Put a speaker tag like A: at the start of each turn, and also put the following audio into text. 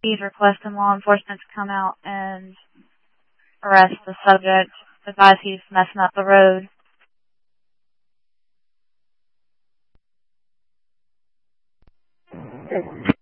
A: He's requesting law enforcement to come out and arrest the subject. Advise he's messing up the road.